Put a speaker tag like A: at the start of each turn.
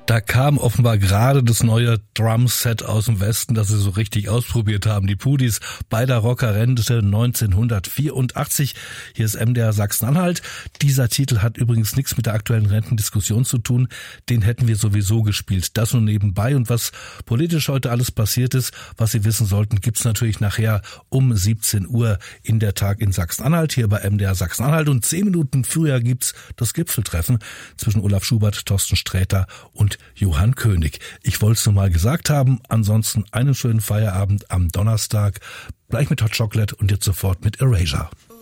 A: Da kam offenbar gerade das neue Drumset aus dem Westen, das sie so richtig ausprobiert haben. Die Pudis bei der Rockerrente 1984. Hier ist MDR Sachsen-Anhalt. Dieser Titel hat übrigens nichts mit der aktuellen Rentendiskussion zu tun. Den hätten wir sowieso gespielt. Das nur nebenbei. Und was politisch heute alles passiert ist, was Sie wissen sollten, gibt's natürlich nachher um 17 Uhr in der Tag in Sachsen-Anhalt, hier bei MDR Sachsen-Anhalt. Und 10 Minuten früher gibt's das Gipfeltreffen zwischen Olaf Schubert, Thorsten Sträter und Johann König. Ich wollte es nur mal gesagt haben. Ansonsten einen schönen Feierabend am Donnerstag. Gleich mit Hot Chocolate und jetzt sofort mit Erasure.